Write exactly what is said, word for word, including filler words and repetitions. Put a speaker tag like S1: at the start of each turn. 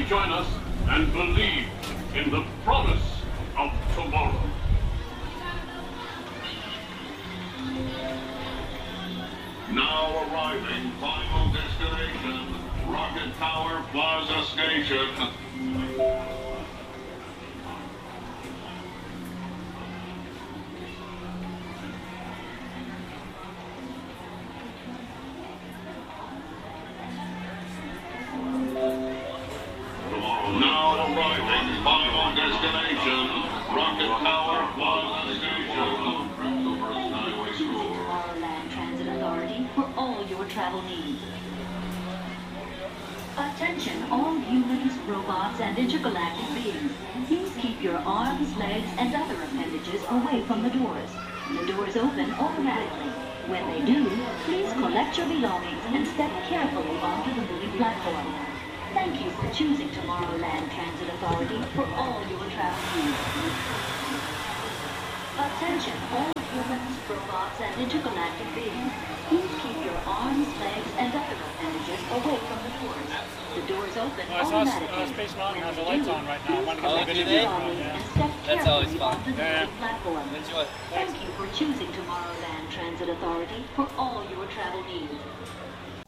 S1: join us and believe in the promise of tomorrow. Now arriving, final destination, Rocket Tower Plaza Station. Now arriving, final destination, Rocket Tower Plaza Station.
S2: Tomorrowland Transit Authority for all your travel needs. Attention, all humans, robots, and intergalactic beings. Please keep your arms, legs, and other appendages away from the doors. The doors open automatically. When they do, please collect your belongings and step carefully onto the moving platform. Thank you for choosing Tomorrowland Transit Authority for all your travel needs. Attention, all humans, robots, and intergalactic beings. Please keep your arms, legs, and other appendages away from the doors. The doors open
S3: Well, I saw
S2: automatically.
S3: uh, Space Mountain has the lights on right now. I want to get
S2: Collect
S3: the
S2: your
S3: video.
S2: belongings
S3: Yeah.
S2: and step
S4: That's always
S2: carefully
S4: fun.
S2: onto the
S3: Yeah.
S2: moving platform.
S4: Enjoy.
S2: Thank you for choosing Tomorrowland Transit Authority for all your travel needs.